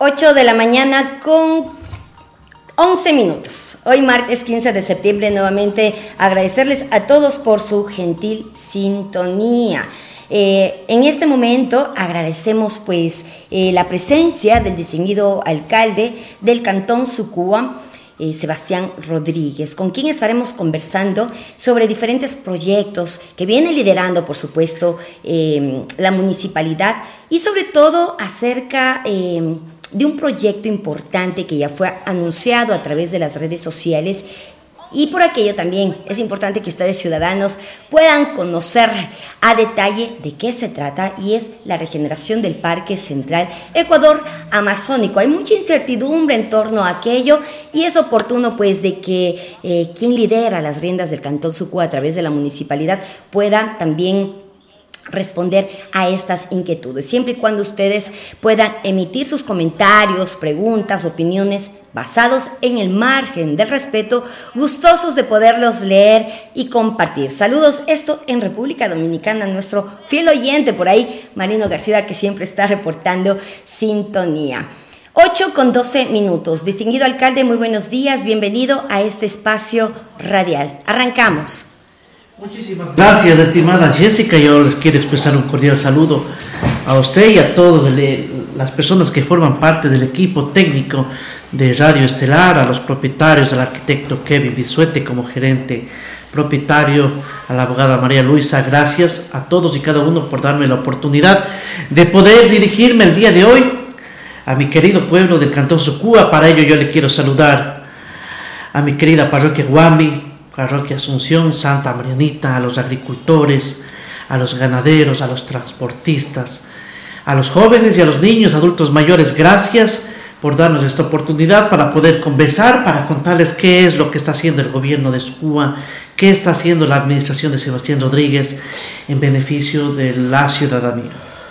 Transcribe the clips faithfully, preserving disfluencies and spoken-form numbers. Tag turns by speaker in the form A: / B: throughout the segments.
A: ocho de la mañana con once minutos. Hoy martes quince de septiembre, nuevamente agradecerles a todos por su gentil sintonía. Eh, en este momento agradecemos pues eh, la presencia del distinguido alcalde del Cantón Sucúa, eh, Sebastián Rodríguez, con quien estaremos conversando sobre diferentes proyectos que viene liderando, por supuesto, eh, la municipalidad y sobre todo acerca eh, de un proyecto importante que ya fue anunciado a través de las redes sociales. Y por aquello también es importante que ustedes, ciudadanos, puedan conocer a detalle de qué se trata, y es la regeneración del Parque Central Ecuador Amazónico. Hay mucha incertidumbre en torno a aquello y es oportuno pues de que eh, quien lidera las riendas del Cantón Sucúa a través de la municipalidad pueda también responder a estas inquietudes, siempre y cuando ustedes puedan emitir sus comentarios, preguntas, opiniones basados en el margen del respeto, gustosos de poderlos leer y compartir. Saludos, esto en República Dominicana, nuestro fiel oyente por ahí, Marino García, que siempre está reportando sintonía. ocho con doce minutos. Distinguido alcalde, muy buenos días, bienvenido a este espacio radial. Arrancamos.
B: Muchísimas gracias, estimada Jessica. Yo les quiero expresar un cordial saludo a usted y a todas las personas que forman parte del equipo técnico de Radio Estelar, a los propietarios, al arquitecto Kevin Bisuete como gerente propietario, a la abogada María Luisa. Gracias a todos y cada uno por darme la oportunidad de poder dirigirme el día de hoy a mi querido pueblo del Cantón Sucúa. Para ello yo le quiero saludar a mi querida parroquia Guami, Parroquia Asunción, Santa Marianita, a los agricultores, a los ganaderos, a los transportistas, a los jóvenes y a los niños, adultos mayores. Gracias por darnos esta oportunidad para poder conversar, para contarles qué es lo que está haciendo el gobierno de Sucúa, qué está haciendo la administración de Sebastián Rodríguez en beneficio de la ciudadanía.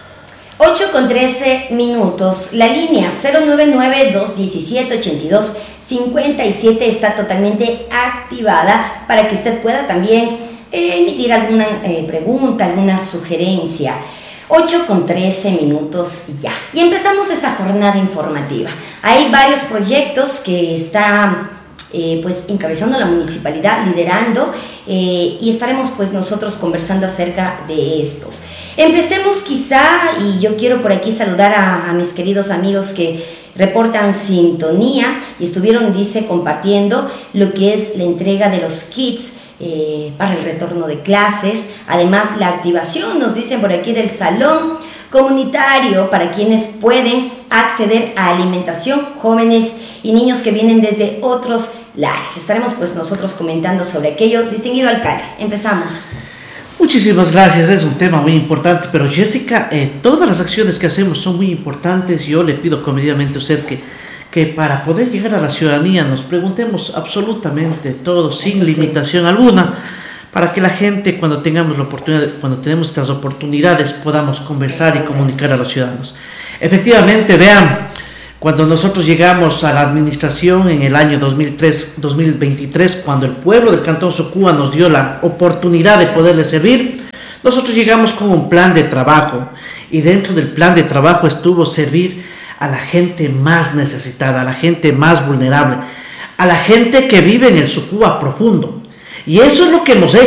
A: ocho con trece minutos. La línea cero nueve nueve, dos uno siete, ocho dos cinco siete está totalmente activada para que usted pueda también eh, emitir alguna eh, pregunta, alguna sugerencia. ocho con trece minutos ya. Y empezamos esta jornada informativa. Hay varios proyectos que está eh, pues encabezando la municipalidad, liderando, eh, y estaremos pues nosotros conversando acerca de estos. Empecemos quizá, y yo quiero por aquí saludar a, a mis queridos amigos que reportan sintonía y estuvieron, dice, compartiendo lo que es la entrega de los kits eh, para el retorno de clases. Además, la activación, nos dicen por aquí, del salón comunitario para quienes pueden acceder a alimentación, jóvenes y niños que vienen desde otros lares. Estaremos pues nosotros comentando sobre aquello. Distinguido alcalde, empezamos.
B: Muchísimas gracias, es un tema muy importante, pero Jessica, eh, todas las acciones que hacemos son muy importantes. Yo le pido comedidamente a usted que, que para poder llegar a la ciudadanía nos preguntemos absolutamente todo, sin Eso limitación sí. alguna, para que la gente, cuando tengamos la oportunidad, cuando tenemos estas oportunidades, podamos conversar y comunicar a los ciudadanos. Efectivamente, vean, cuando nosotros llegamos a la administración en el año dos mil tres, dos mil veintitrés, cuando el pueblo del Cantón Sucúa nos dio la oportunidad de poderle servir, nosotros llegamos con un plan de trabajo, y dentro del plan de trabajo estuvo servir a la gente más necesitada, a la gente más vulnerable, a la gente que vive en el Sucúa profundo. Y eso es lo que hemos hecho.